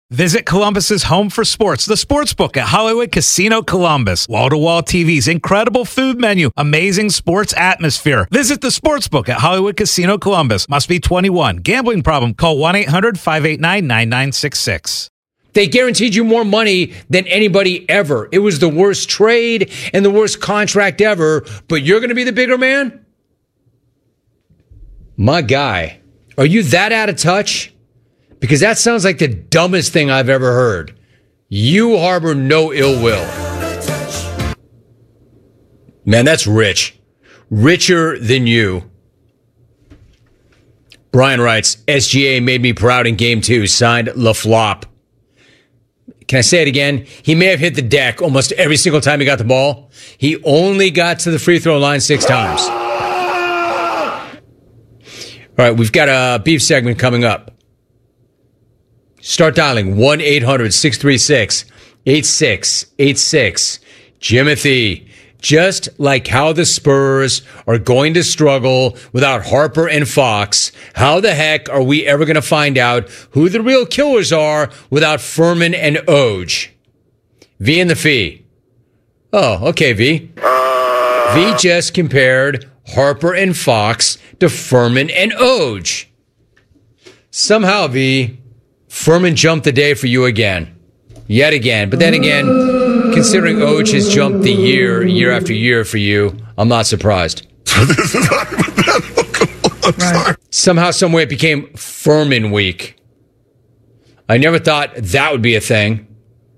Visit Columbus's home for sports, the Sportsbook at Hollywood Casino Columbus. Wall-to-wall TVs, incredible food menu, amazing sports atmosphere. Visit the Sportsbook at Hollywood Casino Columbus. Must be 21. Gambling problem? Call 1-800-589-9966. They guaranteed you more money than anybody ever. It was the worst trade and the worst contract ever, but you're going to be the bigger man? My guy, are you that out of touch? Because that sounds like the dumbest thing I've ever heard. You harbor no ill will. Man, that's rich. Richer than you. Brian writes, SGA made me proud in game 2. Signed, LaFlop. Can I say it again? He may have hit the deck almost every single time he got the ball. He only got to the free throw line 6 times. All right, we've got a beef segment coming up. Start dialing 1-800-636-8686. Jimothy, just like how the Spurs are going to struggle without Harper and Fox, how the heck are we ever going to find out who the real killers are without Furman and Oj? V and the Fee. Oh, okay, V. V just compared Harper and Fox to Furman and Oj. Somehow, V, Furman jumped the day for you again. Yet again. But then again, considering Oj has jumped the year after year for you, I'm not surprised. Right. Somehow, some way it became Furman week. I never thought that would be a thing.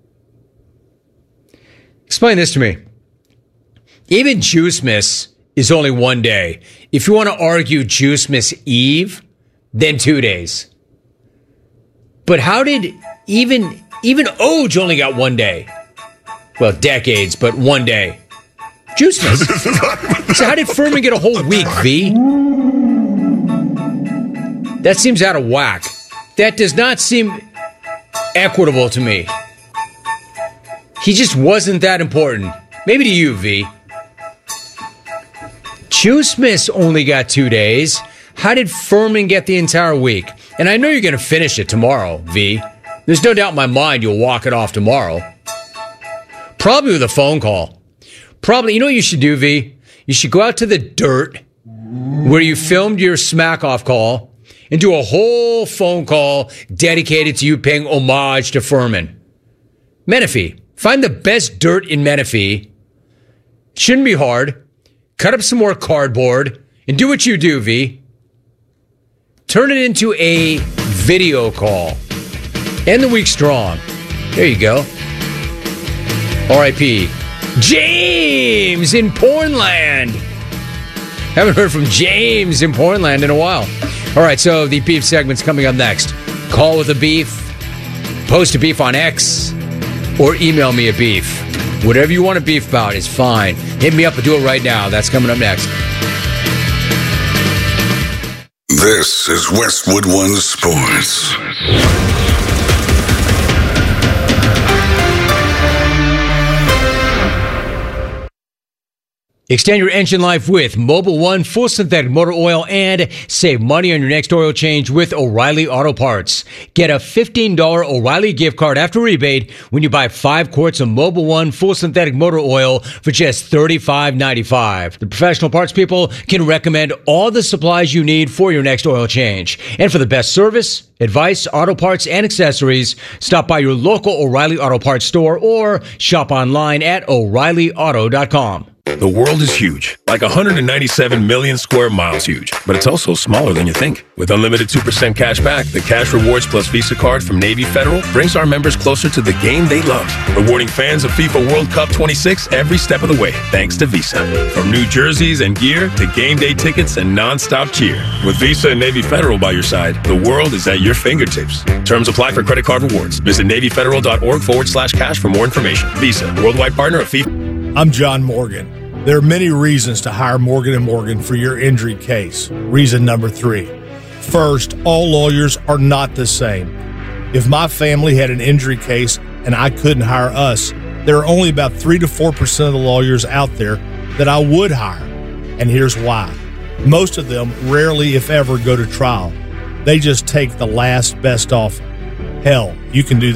Explain this to me. Even Juicemas is only one day. If you want to argue Juicemas Eve, then 2 days. But how did even Oj only got 1 day? Well, decades, but 1 day. Juicemas. So how did Furman get a whole week, V? That seems out of whack. That does not seem equitable to me. He just wasn't that important. Maybe to you, V. Juicemas only got 2 days. How did Furman get the entire week? And I know you're going to finish it tomorrow, V. There's no doubt in my mind you'll walk it off tomorrow. Probably with a phone call. Probably, you know what you should do, V? You should go out to the dirt where you filmed your smack-off call and do a whole phone call dedicated to you paying homage to Furman. Menifee. Find the best dirt in Menifee. Shouldn't be hard. Cut up some more cardboard and do what you do, V. Turn it into a video call. End the week strong. There you go. R.I.P. James in Pornland. Haven't heard from James in Pornland in a while. All right, so the beef segment's coming up next. Call with a beef, post a beef on X, or email me a beef. Whatever you want to beef about is fine. Hit me up and do it right now. That's coming up next. This is Westwood One Sports. Extend your engine life with Mobil 1 full synthetic motor oil and save money on your next oil change with O'Reilly Auto Parts. Get a $15 O'Reilly gift card after rebate when you buy 5 quarts of Mobil 1 full synthetic motor oil for just $35.95. The professional parts people can recommend all the supplies you need for your next oil change. And for the best service, advice, auto parts, and accessories, stop by your local O'Reilly Auto Parts store or shop online at O'ReillyAuto.com. The world is huge, like 197 million square miles huge, but it's also smaller than you think. With unlimited 2% cash back, the Cash Rewards Plus Visa card from Navy Federal brings our members closer to the game they love, rewarding fans of FIFA World Cup 26 every step of the way, thanks to Visa. From new jerseys and gear to game day tickets and non-stop cheer. With Visa and Navy Federal by your side, the world is at your fingertips. Terms apply for credit card rewards. Visit NavyFederal.org/cash for more information. Visa, worldwide partner of FIFA. I'm John Morgan. There are many reasons to hire Morgan & Morgan for your injury case. Reason number 3. First, all lawyers are not the same. If my family had an injury case and I couldn't hire us, there are only about 3 to 4% of the lawyers out there that I would hire. And here's why. Most of them rarely, if ever, go to trial. They just take the last best offer. Hell, you can do